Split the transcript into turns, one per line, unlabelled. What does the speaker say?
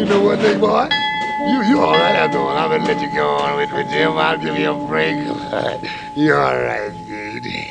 know one thing, boy? You all right after all. I'm gonna let you go on with Jim. I'll give you a break. You all right, dude.